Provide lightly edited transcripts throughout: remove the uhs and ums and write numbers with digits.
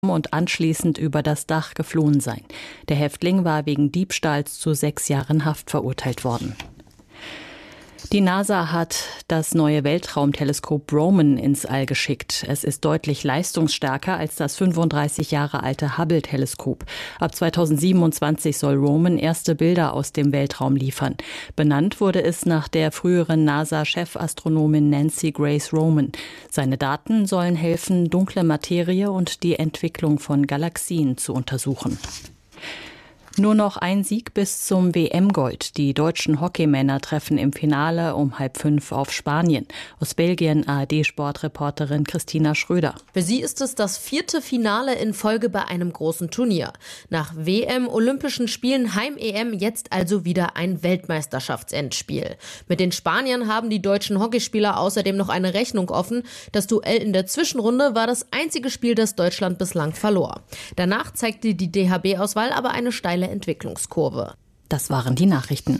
und anschließend über das Dach geflohen sein. Der Häftling war wegen Diebstahls zu 6 Jahren Haft verurteilt worden. Die NASA hat das neue Weltraumteleskop Roman ins All geschickt. Es ist deutlich leistungsstärker als das 35 Jahre alte Hubble-Teleskop. Ab 2027 soll Roman erste Bilder aus dem Weltraum liefern. Benannt wurde es nach der früheren NASA-Chefastronomin Nancy Grace Roman. Seine Daten sollen helfen, dunkle Materie und die Entwicklung von Galaxien zu untersuchen. Nur noch ein Sieg bis zum WM-Gold. Die deutschen Hockeymänner treffen im Finale um 4:30 auf Spanien. Aus Belgien ARD-Sportreporterin Christina Schröder. Für sie ist es das 4. Finale in Folge bei einem großen Turnier. Nach WM, Olympischen Spielen, Heim-EM jetzt also wieder ein Weltmeisterschaftsendspiel. Mit den Spaniern haben die deutschen Hockeyspieler außerdem noch eine Rechnung offen. Das Duell in der Zwischenrunde war das einzige Spiel, das Deutschland bislang verlor. Danach zeigte die DHB-Auswahl aber eine steile Entwicklungskurve. Das waren die Nachrichten.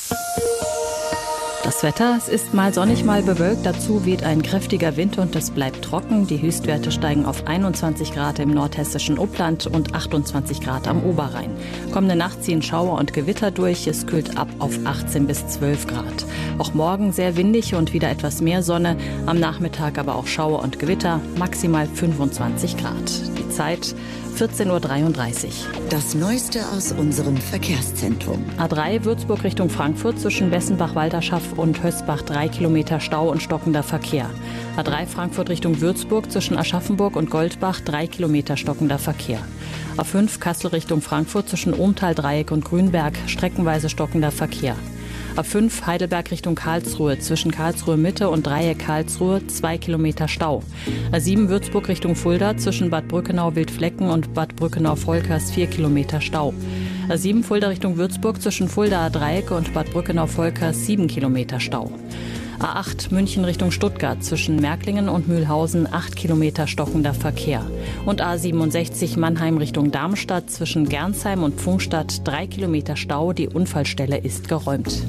Das Wetter, es ist mal sonnig, mal bewölkt. Dazu weht ein kräftiger Wind und es bleibt trocken. Die Höchstwerte steigen auf 21 Grad im nordhessischen Upland und 28 Grad am Oberrhein. Kommende Nacht ziehen Schauer und Gewitter durch. Es kühlt ab auf 18 bis 12 Grad. Auch morgen sehr windig und wieder etwas mehr Sonne. Am Nachmittag aber auch Schauer und Gewitter. Maximal 25 Grad. Die Zeit 14:33 Uhr. Das Neueste aus unserem Verkehrszentrum. A3 Würzburg Richtung Frankfurt zwischen Wessenbach-Walderschaff und Hösbach 3 Kilometer Stau und stockender Verkehr. A3 Frankfurt Richtung Würzburg zwischen Aschaffenburg und Goldbach 3 Kilometer stockender Verkehr. A5 Kassel Richtung Frankfurt zwischen Ohmtal-Dreieck und Grünberg streckenweise stockender Verkehr. A5 Heidelberg Richtung Karlsruhe zwischen Karlsruhe Mitte und Dreieck Karlsruhe 2 Kilometer Stau. A7 Würzburg Richtung Fulda zwischen Bad Brückenau-Wildflecken und Bad Brückenau-Volkers 4 Kilometer Stau. A7 Fulda Richtung Würzburg zwischen Fuldaer Dreieck und Bad Brückenau-Volkers 7 Kilometer Stau. A8 München Richtung Stuttgart zwischen Märklingen und Mühlhausen 8 Kilometer stockender Verkehr. Und A67 Mannheim Richtung Darmstadt zwischen Gernsheim und Pfungstadt 3 Kilometer Stau. Die Unfallstelle ist geräumt.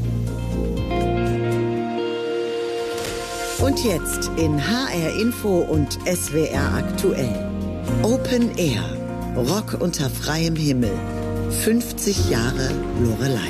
Und jetzt in HR Info und SWR aktuell. Open Air. Rock unter freiem Himmel. 50 Jahre Loreley.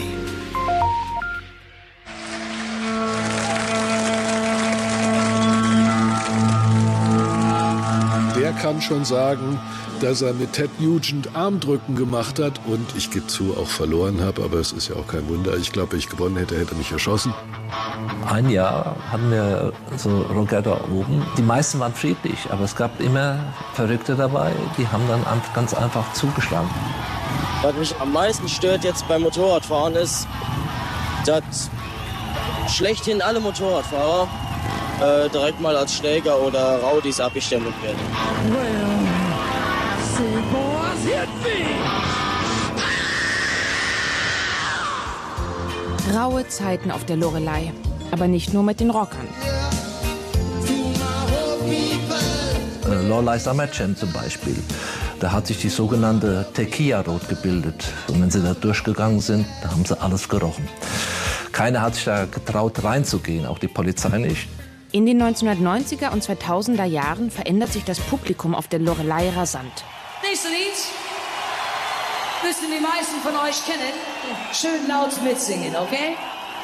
Der kann schon sagen, dass er mit Ted Nugent Armdrücken gemacht hat und ich gebe zu, auch verloren habe, aber es ist ja auch kein Wunder. Ich glaube, wenn ich gewonnen hätte, hätte er mich erschossen. Ein Jahr hatten wir so Rocketta oben. Die meisten waren friedlich, aber es gab immer Verrückte dabei, die haben dann ganz einfach zugeschlagen. Was mich am meisten stört jetzt beim Motorradfahren ist, dass schlechthin alle Motorradfahrer direkt mal als Schläger oder Rowdies abgestempelt werden. Raue Zeiten auf der Loreley, aber nicht nur mit den Rockern. Loreley Summer Jam zum Beispiel. Da hat sich die sogenannte Tequila-Rot gebildet. Und wenn sie da durchgegangen sind, da haben sie alles gerochen. Keiner hat sich da getraut reinzugehen, auch die Polizei nicht. In den 1990er und 2000er Jahren verändert sich das Publikum auf der Loreley rasant. Nächste Lied müssten die meisten von euch kennen. Schön laut mitsingen, okay?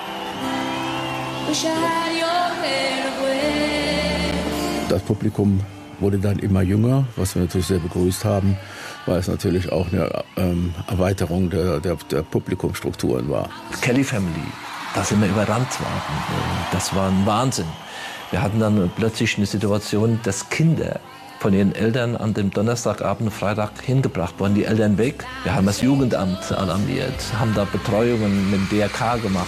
Das Publikum wurde dann immer jünger, was wir natürlich sehr begrüßt haben, weil es natürlich auch eine Erweiterung der Publikumsstrukturen war. Kelly Family, da sind wir überrannt worden. Das war ein Wahnsinn. Wir hatten dann plötzlich eine Situation, dass Kinder von ihren Eltern an dem Donnerstagabend, Freitag hingebracht wurden, die Eltern weg. Wir haben das Jugendamt alarmiert, haben da Betreuungen mit dem DRK gemacht.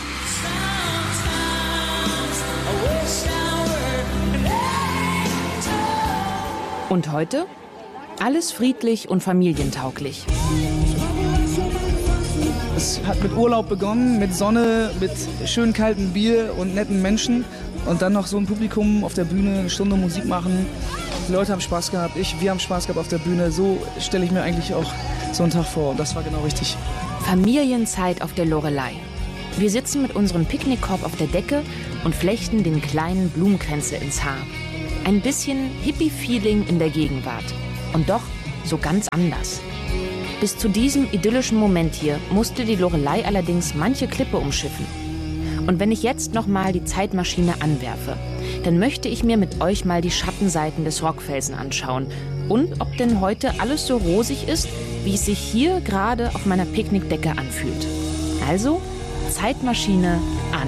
Und heute? Alles friedlich und familientauglich. Es hat mit Urlaub begonnen, mit Sonne, mit schön kaltem Bier und netten Menschen. Und dann noch so ein Publikum auf der Bühne, eine Stunde Musik machen. Die Leute haben Spaß gehabt, wir haben Spaß gehabt auf der Bühne. So stelle ich mir eigentlich auch so einen Tag vor. Und das war genau richtig. Familienzeit auf der Loreley. Wir sitzen mit unserem Picknickkorb auf der Decke und flechten den kleinen Blumenkränze ins Haar. Ein bisschen Hippie-Feeling in der Gegenwart. Und doch so ganz anders. Bis zu diesem idyllischen Moment hier musste die Loreley allerdings manche Klippe umschiffen. Und wenn ich jetzt noch mal die Zeitmaschine anwerfe, dann möchte ich mir mit euch mal die Schattenseiten des Rockfelsen anschauen und ob denn heute alles so rosig ist, wie es sich hier gerade auf meiner Picknickdecke anfühlt. Also, Zeitmaschine an.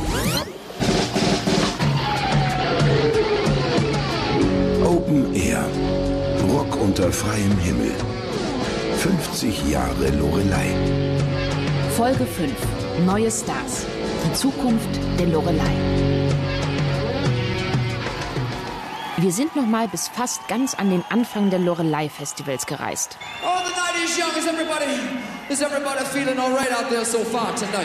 Open Air. Rock unter freiem Himmel. 50 Jahre Loreley. Folge 5. Neue Stars. Die Zukunft der Loreley. Wir sind noch mal bis fast ganz an den Anfang der Loreley-Festivals gereist. All the night is young. Is everybody feeling all right out there so far tonight?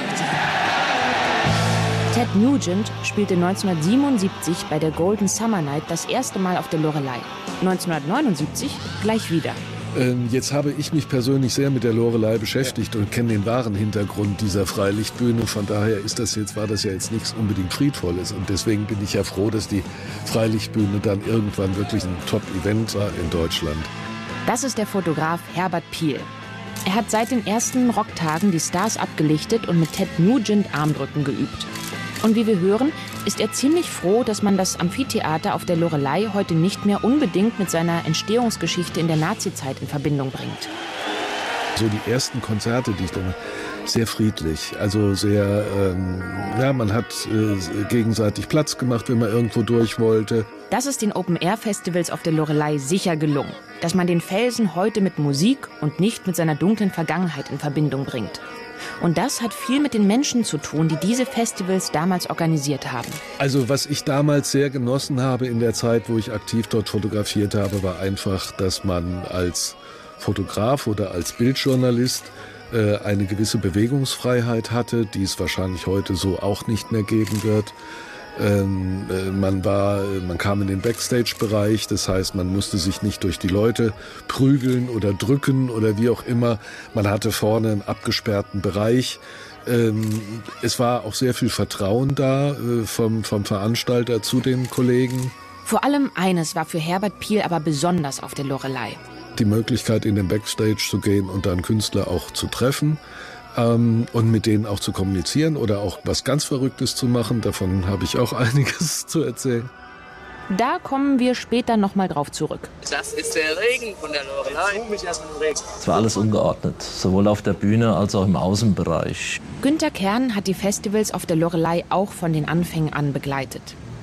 Ted Nugent spielte 1977 bei der Golden Summer Night das erste Mal auf der Loreley. 1979 gleich wieder. Jetzt habe ich mich persönlich sehr mit der Loreley beschäftigt und kenne den wahren Hintergrund dieser Freilichtbühne. Von daher war das ja jetzt nichts unbedingt Friedvolles. Und deswegen bin ich ja froh, dass die Freilichtbühne dann irgendwann wirklich ein Top-Event war in Deutschland. Das ist der Fotograf Herbert Piel. Er hat seit den ersten Rocktagen die Stars abgelichtet und mit Ted Nugent Armdrücken geübt. Und wie wir hören, ist er ziemlich froh, dass man das Amphitheater auf der Loreley heute nicht mehr unbedingt mit seiner Entstehungsgeschichte in der Nazizeit in Verbindung bringt. So die ersten Konzerte, die ich dann sehr friedlich, also sehr, man hat gegenseitig Platz gemacht, wenn man irgendwo durch wollte. Das ist den Open-Air-Festivals auf der Loreley sicher gelungen, dass man den Felsen heute mit Musik und nicht mit seiner dunklen Vergangenheit in Verbindung bringt. Und das hat viel mit den Menschen zu tun, die diese Festivals damals organisiert haben. Also was ich damals sehr genossen habe in der Zeit, wo ich aktiv dort fotografiert habe, war einfach, dass man als Fotograf oder als Bildjournalist eine gewisse Bewegungsfreiheit hatte, die es wahrscheinlich heute so auch nicht mehr geben wird. Man kam in den Backstage-Bereich, das heißt, man musste sich nicht durch die Leute prügeln oder drücken oder wie auch immer. Man hatte vorne einen abgesperrten Bereich. Es war auch sehr viel Vertrauen da vom Veranstalter zu den Kollegen. Vor allem eines war für Herbert Piel aber besonders auf der Loreley. Die Möglichkeit, in den Backstage zu gehen und dann Künstler auch zu treffen. Und mit denen auch zu kommunizieren oder auch was ganz Verrücktes zu machen. Davon habe ich auch einiges zu erzählen. Da kommen wir später noch mal drauf zurück. Das ist der Regen von der Loreley. Es war alles ungeordnet, sowohl auf der Bühne als auch im Außenbereich. Günter Kern hat die Festivals auf der Loreley auch von den Anfängen an begleitet.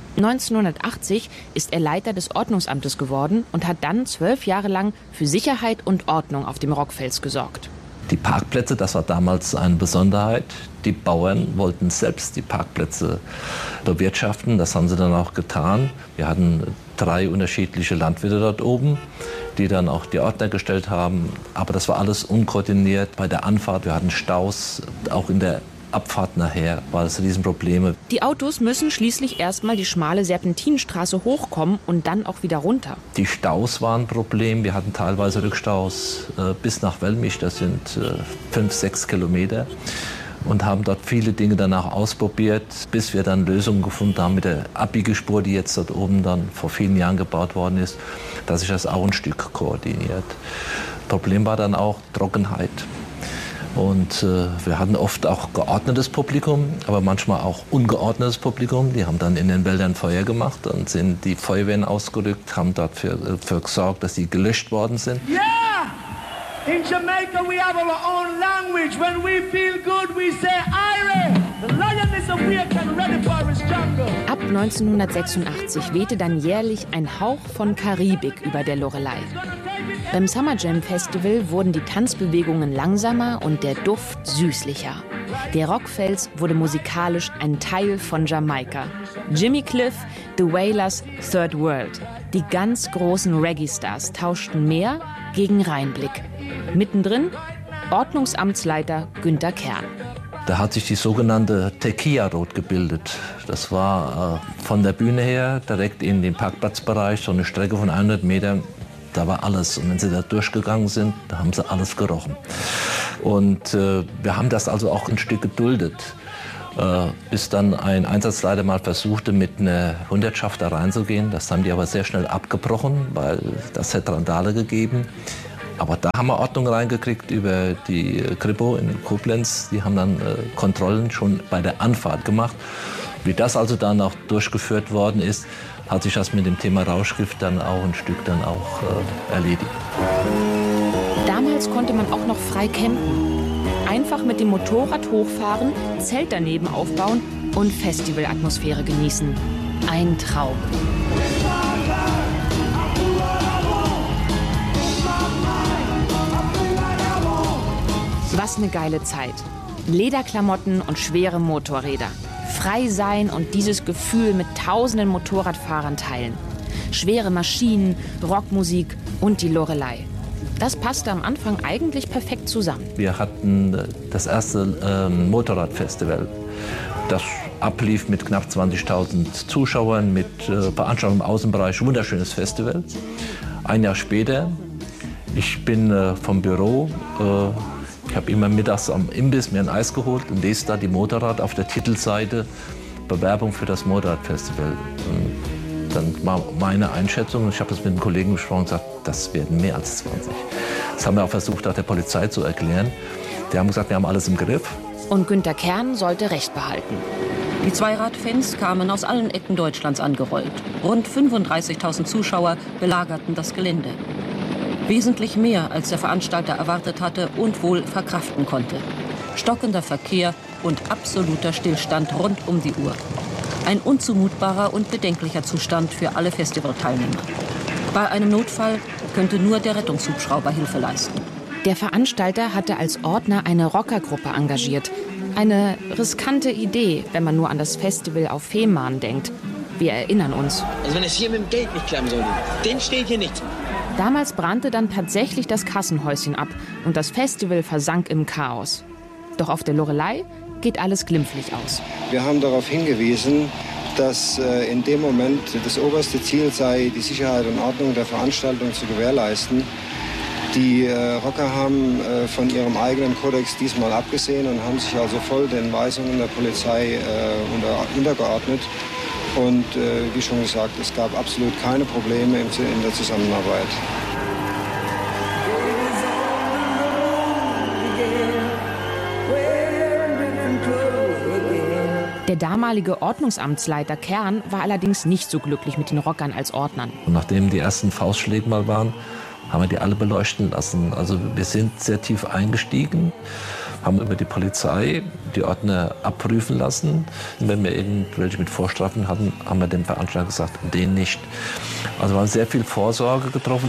1980 ist er Leiter des Ordnungsamtes geworden und hat dann 12 Jahre lang für Sicherheit und Ordnung auf dem Rockfels gesorgt. Die Parkplätze, das war damals eine Besonderheit. Die Bauern wollten selbst die Parkplätze bewirtschaften. Das haben sie dann auch getan. Wir hatten 3 unterschiedliche Landwirte dort oben, die dann auch die Ordner gestellt haben. Aber das war alles unkoordiniert bei der Anfahrt. Wir hatten Staus, auch in der Abfahrt nachher war es Riesenprobleme. Die Autos müssen schließlich erstmal die schmale Serpentinstraße hochkommen und dann auch wieder runter. Die Staus waren ein Problem. Wir hatten teilweise Rückstaus bis nach Wellmich, das sind 5-6 Kilometer. Und haben dort viele Dinge danach ausprobiert, bis wir dann Lösungen gefunden haben mit der Abbiegespur, die jetzt dort oben dann vor vielen Jahren gebaut worden ist, dass sich das auch ein Stück koordiniert. Problem war dann auch Trockenheit. Und wir hatten oft auch geordnetes Publikum, aber manchmal auch ungeordnetes Publikum. Die haben dann in den Wäldern Feuer gemacht, dann sind die Feuerwehren ausgerückt, haben dafür gesorgt, dass sie gelöscht worden sind. Yeah! In Jamaica we have our own language. When we feel good we say Ire. The lion is awake and ready for his jungle. Ab 1986 wehte dann jährlich ein Hauch von Karibik über der Loreley. Beim Summer Jam Festival wurden die Tanzbewegungen langsamer und der Duft süßlicher. Der Rockfels wurde musikalisch ein Teil von Jamaika. Jimmy Cliff, The Wailers, Third World. Die ganz großen Reggae-Stars tauschten Meer gegen Rheinblick. Mittendrin Ordnungsamtsleiter Günter Kern. Da hat sich die sogenannte Tequila Road gebildet. Das war von der Bühne her direkt in den Parkplatzbereich, so eine Strecke von 100 Metern. Da war alles. Und wenn sie da durchgegangen sind, da haben sie alles gerochen. Und wir haben das also auch ein Stück geduldet. Bis dann ein Einsatzleiter mal versuchte, mit einer Hundertschaft da reinzugehen. Das haben die aber sehr schnell abgebrochen, weil das hätte Randale gegeben. Aber da haben wir Ordnung reingekriegt über die Kripo in Koblenz. Die haben dann Kontrollen schon bei der Anfahrt gemacht. Wie das also dann auch durchgeführt worden ist, hat sich das mit dem Thema Rauschgift dann auch ein Stück dann auch erledigt. Damals konnte man auch noch frei campen. Einfach mit dem Motorrad hochfahren, Zelt daneben aufbauen und Festivalatmosphäre genießen. Ein Traum. Was eine geile Zeit. Lederklamotten und schwere Motorräder. Frei sein und dieses Gefühl mit tausenden Motorradfahrern teilen. Schwere Maschinen, Rockmusik und die Loreley. Das passte am Anfang eigentlich perfekt zusammen. Wir hatten das erste Motorradfestival, das ablief mit knapp 20.000 Zuschauern, mit Veranstaltungen im Außenbereich, wunderschönes Festival. Ein Jahr später, ich bin vom Büro, ich habe immer mittags am Imbiss mir ein Eis geholt und lese da die Motorrad auf der Titelseite, Bewerbung für das Motorradfestival. Und dann war meine Einschätzung, ich habe das mit einem Kollegen besprochen und gesagt, das werden mehr als 20. Das haben wir auch versucht, auch der Polizei zu erklären. Die haben gesagt, wir haben alles im Griff. Und Günter Kern sollte Recht behalten. Die Zweiradfans kamen aus allen Ecken Deutschlands angerollt. Rund 35.000 Zuschauer belagerten das Gelände. Wesentlich mehr, als der Veranstalter erwartet hatte und wohl verkraften konnte. Stockender Verkehr und absoluter Stillstand rund um die Uhr. Ein unzumutbarer und bedenklicher Zustand für alle Festivalteilnehmer. Bei einem Notfall könnte nur der Rettungshubschrauber Hilfe leisten. Der Veranstalter hatte als Ordner eine Rockergruppe engagiert. Eine riskante Idee, wenn man nur an das Festival auf Fehmarn denkt. Wir erinnern uns. Also wenn es hier mit dem Geld nicht klappen soll, den steht hier nichts. Damals brannte dann tatsächlich das Kassenhäuschen ab und das Festival versank im Chaos. Doch auf der Loreley geht alles glimpflich aus. Wir haben darauf hingewiesen, dass in dem Moment das oberste Ziel sei, die Sicherheit und Ordnung der Veranstaltung zu gewährleisten. Die Rocker haben von ihrem eigenen Kodex diesmal abgesehen und haben sich also voll den Weisungen der Polizei untergeordnet. Und wie schon gesagt, es gab absolut keine Probleme in der Zusammenarbeit. Der damalige Ordnungsamtsleiter Kern war allerdings nicht so glücklich mit den Rockern als Ordnern. Und nachdem die ersten Faustschläge mal waren, haben wir die alle beleuchten lassen. Also wir sind sehr tief eingestiegen, haben über die Polizei die Ordner abprüfen lassen. Und wenn wir irgendwelche mit Vorstrafen hatten, haben wir dem Veranstalter gesagt, den nicht. Also wir haben sehr viel Vorsorge getroffen.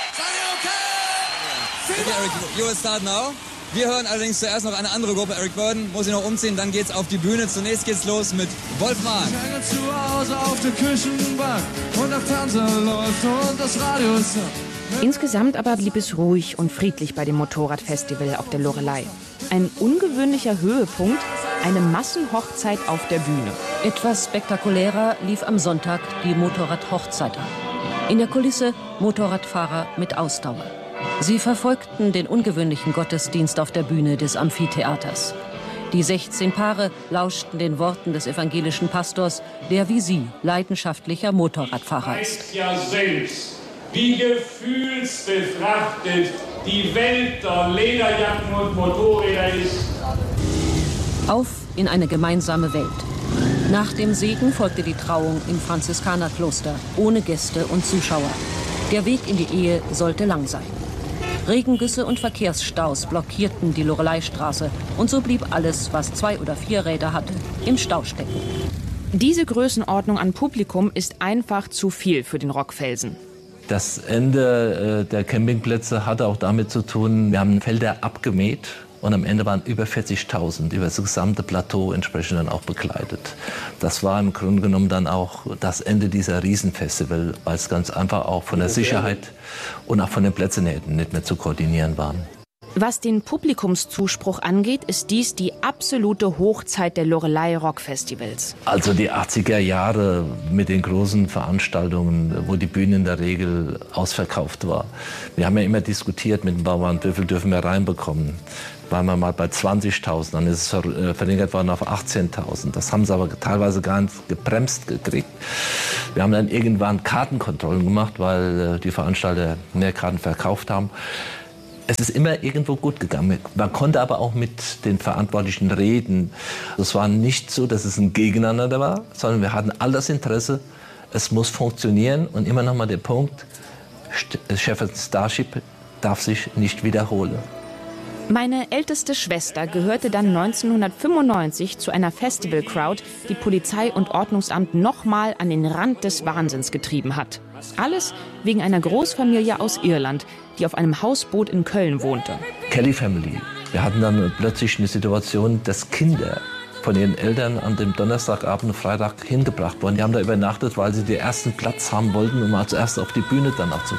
Okay, Eric, you will start now. Wir hören allerdings zuerst noch eine andere Gruppe. Eric Burdon muss sich noch umziehen, dann geht's auf die Bühne. Zunächst geht's los mit Wolfmann. Ich hänge zu Hause auf der Küchenbank und der Fernseher läuft und das Radio ist an. Insgesamt aber blieb es ruhig und friedlich bei dem Motorradfestival auf der Loreley. Ein ungewöhnlicher Höhepunkt, eine Massenhochzeit auf der Bühne. Etwas spektakulärer lief am Sonntag die Motorradhochzeit ab. In der Kulisse Motorradfahrer mit Ausdauer. Sie verfolgten den ungewöhnlichen Gottesdienst auf der Bühne des Amphitheaters. Die 16 Paare lauschten den Worten des evangelischen Pastors, der wie sie leidenschaftlicher Motorradfahrer ist. Ja selbst, wie gefühlsbefrachtet die Welt der Lederjacken und Motorräder ist. Auf in eine gemeinsame Welt. Nach dem Segen folgte die Trauung im Franziskanerkloster, ohne Gäste und Zuschauer. Der Weg in die Ehe sollte lang sein. Regengüsse und Verkehrsstaus blockierten die Loreleystraße und so blieb alles, was 2 oder 4 Räder hatte, im Stau stecken. Diese Größenordnung an Publikum ist einfach zu viel für den Rockfelsen. Das Ende der Campingplätze hatte auch damit zu tun, wir haben Felder abgemäht und am Ende waren über 40.000 über das gesamte Plateau entsprechend dann auch begleitet. Das war im Grunde genommen dann auch das Ende dieser Riesenfestival, weil es ganz einfach auch von der Sicherheit und auch von den Plätzen nicht mehr zu koordinieren waren. Was den Publikumszuspruch angeht, ist dies die absolute Hochzeit der Loreley Rockfestivals. Also die 80er Jahre mit den großen Veranstaltungen, wo die Bühne in der Regel ausverkauft war. Wir haben ja immer diskutiert mit dem Bauern, wie viel dürfen wir reinbekommen. Waren wir mal bei 20.000, dann ist es verringert worden auf 18.000. Das haben sie aber teilweise gar nicht gebremst gekriegt. Wir haben dann irgendwann Kartenkontrollen gemacht, weil die Veranstalter mehr Karten verkauft haben. Es ist immer irgendwo gut gegangen. Man konnte aber auch mit den Verantwortlichen reden. Es war nicht so, dass es ein Gegeneinander war, sondern wir hatten all das Interesse, es muss funktionieren. Und immer noch mal der Punkt, Shepard Starship darf sich nicht wiederholen. Meine älteste Schwester gehörte dann 1995 zu einer Festival-Crowd, die Polizei und Ordnungsamt nochmal an den Rand des Wahnsinns getrieben hat. Alles wegen einer Großfamilie aus Irland, die auf einem Hausboot in Köln wohnte. Kelly Family. Wir hatten dann plötzlich eine Situation, dass Kinder von ihren Eltern an dem Donnerstagabend und Freitag hingebracht wurden. Die haben da übernachtet, weil sie den ersten Platz haben wollten, um als Erste auf die Bühne dann auch zu